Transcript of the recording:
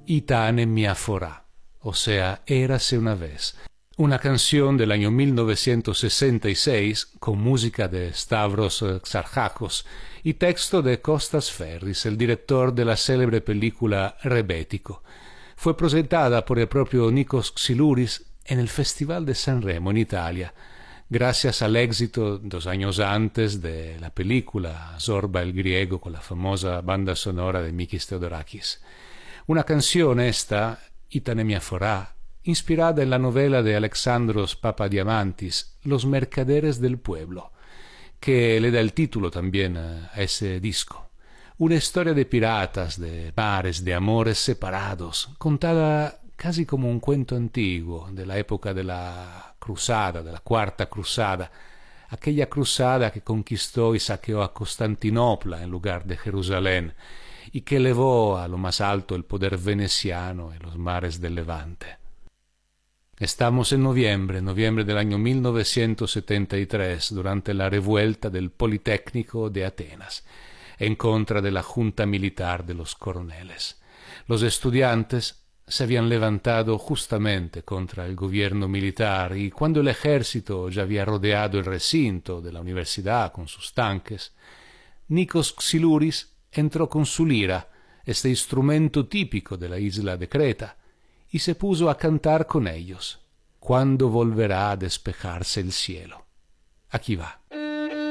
Itane Miaforá, o sea, Érase una vez. Una canción del año 1966 con música de Stavros Xarchakos y texto de Kostas Ferris, el director de la célebre película Rebético. Fue presentada por el propio Nikos Xylouris en el Festival de Sanremo en Italia, gracias al éxito 2 años antes de la película Zorba el griego con la famosa banda sonora de Mikis Theodorakis. Una canción esta, Itane Miaforá, inspirada en la novela de Alexandros Papadiamantis, Los mercaderes del pueblo, que le da el título también a ese disco. Una historia de piratas, de mares, de amores separados, contada casi como un cuento antiguo de la época de la cruzada, de la Cuarta Cruzada, aquella cruzada que conquistó y saqueó a Constantinopla en lugar de Jerusalén y que elevó a lo más alto el poder veneciano en los mares del Levante. Estamos en noviembre del año 1973, durante la revuelta del Politécnico de Atenas, en contra de la junta militar de los coroneles. Los estudiantes se habían levantado justamente contra el gobierno militar y cuando el ejército ya había rodeado el recinto de la universidad con sus tanques, Nikos Xylouris entró con su lira, este instrumento típico de la isla de Creta, y se puso a cantar con ellos, cuando volverá a despejarse el cielo. Aquí va.